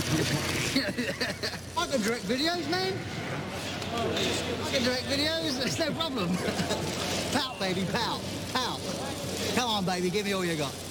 I can direct videos, man. I can direct videos, it's no problem. Pout, baby, pout, pout. Come on, baby, give me all you got.